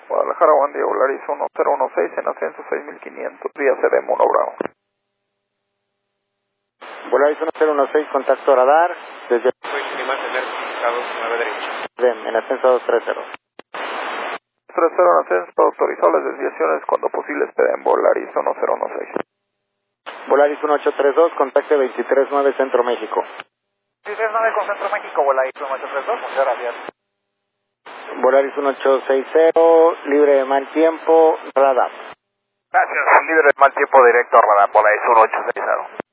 Guadalajara, buen día, Volaris 1016 en ascenso 6500, vía CDM 1 Bravo. Volaris 1016, contacto radar, desde... Soy Animal Emergency, 29 derecho. En ascenso 230. 30 en ascenso, autorizado las desviaciones cuando posible, esperen Volaris 1016. Volaris 1832, contacto 239 Centro México. 239 con Centro México, Volaris 1832, muchas gracias. Volaris 1860, libre de mal tiempo, radar. Gracias, libre de mal tiempo directo a radar, Volaris 1860.